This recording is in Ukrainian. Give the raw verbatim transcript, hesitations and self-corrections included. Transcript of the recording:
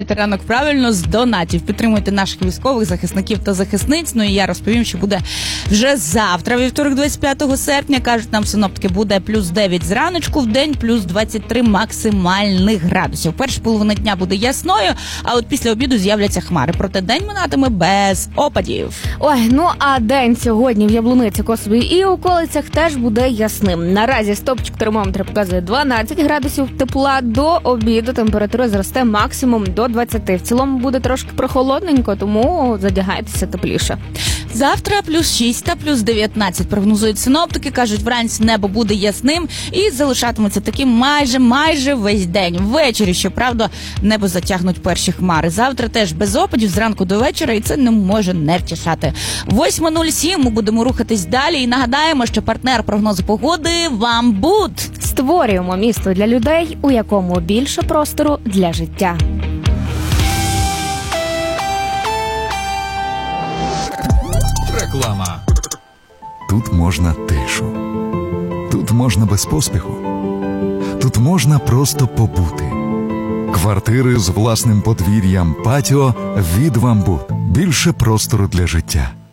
починаєте ранок правильно з донатів. Підтримуйте наших військових, захисників та захисниць. Ну і я розповім, що буде вже завтра, вівторок, двадцять п'ятого серпня. Кажуть нам синоптики, буде плюс дев'ять зраночку, в день плюс двадцять три максимальних градусів. Перша половина дня буде ясною, а от після обіду з'являться хмари. Проте день минатиме без опадів. Ой, ну а день сьогодні в Яблуниці, Косові і околицях теж буде ясним. Наразі стопчик термометра показує дванадцять градусів тепла. До обіду температура зросте максимум до двадцяти. В цілому буде трошки прохолодненько, тому задягайтеся тепліше. Завтра плюс шість та плюс дев'ятнадцять прогнозують синоптики. Кажуть, вранці небо буде ясним і залишатиметься таким майже, майже весь день. Ввечері, щоправда, небо затягнуть перші хмари. Завтра теж без опадів зранку до вечора, і це не може не втішати. восьма нуль сім ми будемо рухатись далі і нагадаємо, що партнер прогнозу погоди «Вамбуд». Створюємо місто для людей, у якому більше простору для життя. Реклама. Тут можна тишу. Тут можна без поспіху. Тут можна просто побути. Квартири з власним подвір'ям, патіо від «Вамбуд». Більше простору для життя.